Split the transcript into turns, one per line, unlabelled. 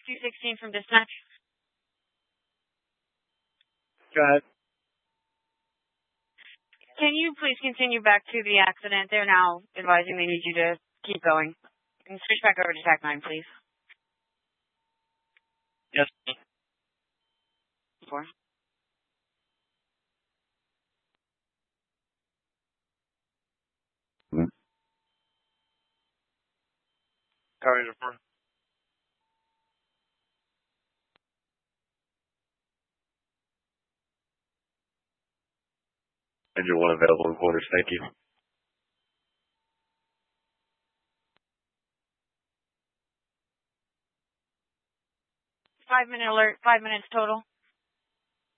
216 from dispatch.
Go ahead.
Can you please continue back to the accident? They're now advising they need you to keep going. And switch back over to TAC 9, please.
Yes.
4.
Coverage report.
Engine 1 available in quarters, thank you.
5-minute alert, 5 minutes total.